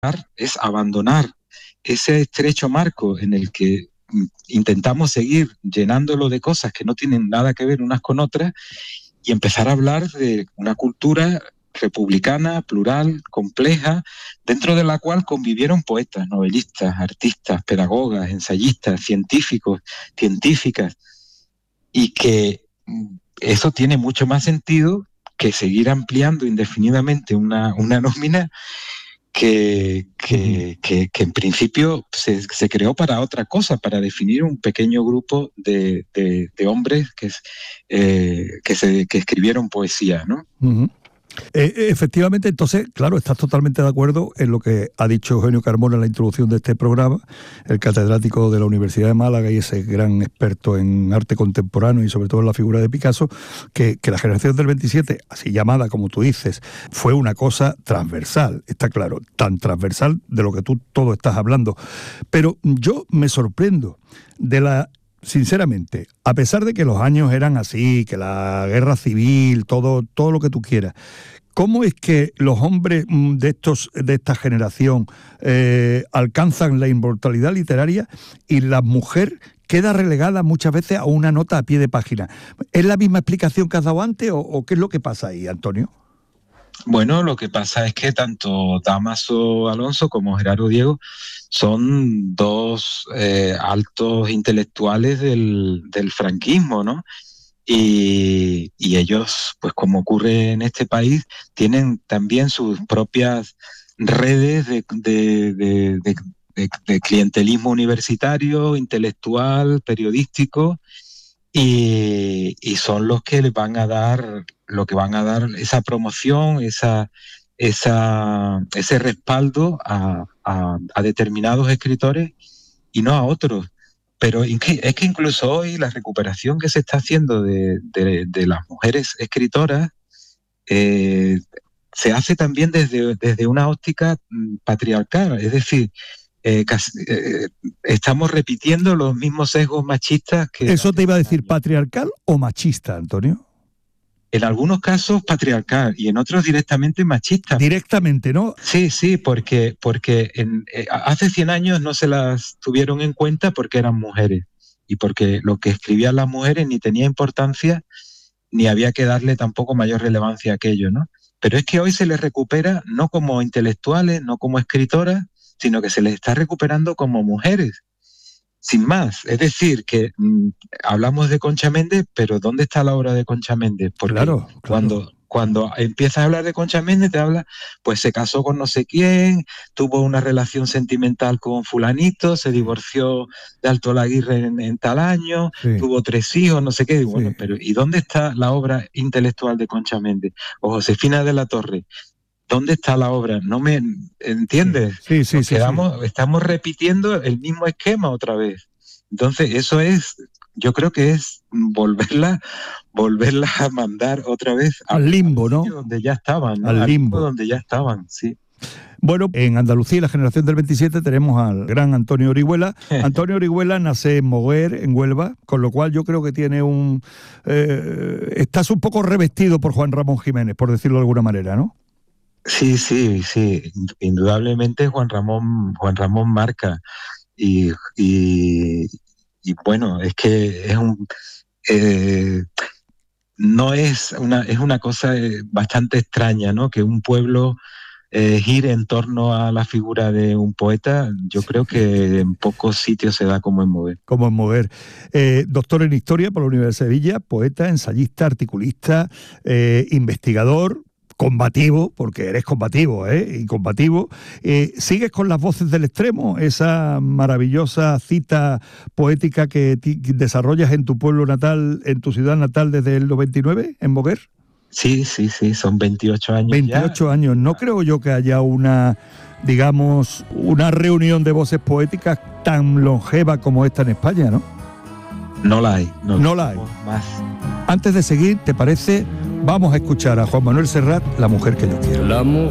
es abandonar ese estrecho marco en el que intentamos seguir llenándolo de cosas que no tienen nada que ver unas con otras y empezar a hablar de una cultura republicana, plural, compleja, dentro de la cual convivieron poetas, novelistas, artistas, pedagogas, ensayistas, científicos, científicas, y que eso tiene mucho más sentido que seguir ampliando indefinidamente una nómina que en principio se creó para otra cosa, para definir un pequeño grupo de hombres que escribieron poesía, ¿no? Uh-huh. Efectivamente, entonces, claro, estás totalmente de acuerdo en lo que ha dicho Eugenio Carmona en la introducción de este programa, el catedrático de la Universidad de Málaga y ese gran experto en arte contemporáneo y sobre todo en la figura de Picasso, que la generación del 27, así llamada como tú dices, fue una cosa transversal, está claro, tan transversal de lo que tú todo estás hablando. Pero yo me sorprendo sinceramente, a pesar de que los años eran así, que la guerra civil, todo lo que tú quieras, ¿cómo es que los hombres de esta generación alcanzan la inmortalidad literaria y la mujer queda relegada muchas veces a una nota a pie de página? ¿Es la misma explicación que has dado antes o qué es lo que pasa ahí, Antonio? Bueno, lo que pasa es que tanto Dámaso Alonso como Gerardo Diego son dos altos intelectuales del franquismo, ¿no? Y ellos, pues como ocurre en este país, tienen también sus propias redes de clientelismo universitario, intelectual, periodístico, y son los que les van a dar esa promoción, ese respaldo a determinados escritores y no a otros. Pero es que incluso hoy la recuperación que se está haciendo de las mujeres escritoras se hace también desde una óptica patriarcal, es decir, estamos repitiendo los mismos sesgos machistas que... ¿Eso te iba a decir patriarcal o machista, Antonio? En algunos casos patriarcal y en otros directamente machista. Directamente, ¿no? Sí, porque hace 100 años no se las tuvieron en cuenta porque eran mujeres y porque lo que escribían las mujeres ni tenía importancia ni había que darle tampoco mayor relevancia a aquello, ¿no? Pero es que hoy se les recupera no como intelectuales, no como escritoras, sino que se les está recuperando como mujeres, sin más. Es decir, que hablamos de Concha Méndez, pero ¿dónde está la obra de Concha Méndez? Porque claro. Cuando empiezas a hablar de Concha Méndez, te habla, pues se casó con no sé quién, tuvo una relación sentimental con fulanito, se divorció de Alto Laguirre en tal año, sí, tuvo 3 hijos, no sé qué. Bueno, sí, pero ¿y dónde está la obra intelectual de Concha Méndez? O Josefina de la Torre. ¿Dónde está la obra? ¿No me entiendes? Sí. Estamos repitiendo el mismo esquema otra vez. Entonces, eso es, yo creo que es volverla a mandar otra vez al limbo, ¿no? Donde ya estaban, ¿no? Al limbo donde ya estaban, sí. Bueno, en Andalucía y la generación del 27 tenemos al gran Antonio Orihuela. Antonio Orihuela nace en Moguer, en Huelva, con lo cual yo creo que tiene estás un poco revestido por Juan Ramón Jiménez, por decirlo de alguna manera, ¿no? Sí. Indudablemente Juan Ramón marca. Y bueno, es que es una cosa bastante extraña, ¿no? Que un pueblo gire en torno a la figura de un poeta. Yo creo que en pocos sitios se da como en Moguer. Como en Moguer. Doctor en Historia por la Universidad de Sevilla, poeta, ensayista, articulista, investigador, combativo, porque eres combativo, y combativo. ¿Sigues con Las Voces del Extremo, esa maravillosa cita poética que desarrollas en tu pueblo natal, en tu ciudad natal desde el 99, en Moguer? Sí, son 28 años 28 ya. Años. No creo yo que haya una reunión de voces poéticas tan longeva como esta en España, ¿no? No la hay. No la hay. Más. Antes de seguir, ¿te parece? Vamos a escuchar a Juan Manuel Serrat, La mujer que yo quiero.